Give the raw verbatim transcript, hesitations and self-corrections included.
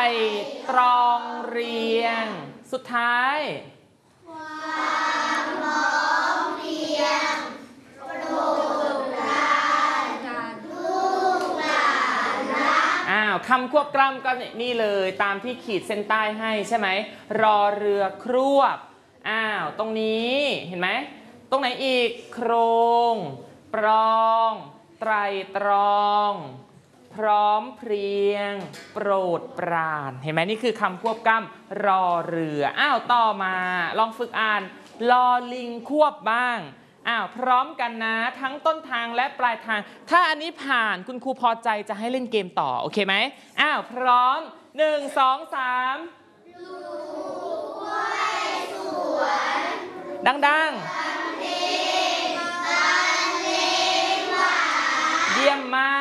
ตรองเรียงสุดท้ายความพร้อมเพรียงโปรดปรานลูกหลานรักอ้าวคำควบกล้ำก็นี่เลยตามที่ขีดเส้นใต้ให้ใช่ไหมรอเรือครวบอ้าวตรงนี้เห็นไหมตรงไหนอีกโครงปรองไตรตรองพร้อมเพรียงโปรดปรานเห็นไหมนี่คือคำควบกล้ำรอเรืออ้าวต่อมาลองฝึกอ่านลอลิงควบบ้างอ้าวพร้อมกันนะทั้งต้นทางและปลายทางถ้าอันนี้ผ่านคุณครูพอใจจะให้เล่นเกมต่อโอเคไหมอ้าวพร้อมหนึ่งสองสามลูกกล้วยสวนดังๆเยี่ยมมาก